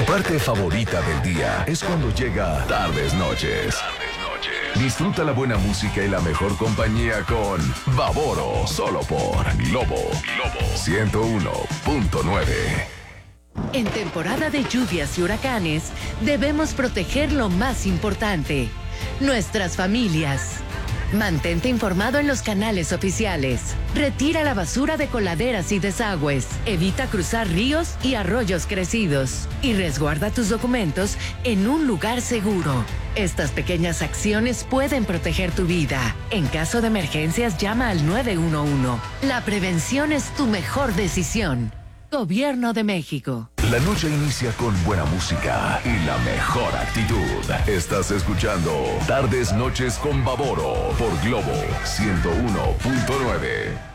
Tu parte favorita del día es cuando llega Tardes Noches. Disfruta la buena música y la mejor compañía con Baboro, solo por Globo 101.9. En temporada de lluvias y huracanes, debemos proteger lo más importante, nuestras familias. Mantente informado en los canales oficiales. Retira la basura de coladeras y desagües. Evita cruzar ríos y arroyos crecidos. Y resguarda tus documentos en un lugar seguro. Estas pequeñas acciones pueden proteger tu vida. En caso de emergencias, llama al 911. La prevención es tu mejor decisión. Gobierno de México. La noche inicia con buena música y la mejor actitud. Estás escuchando Tardes Noches con Baboro por Globo 101.9.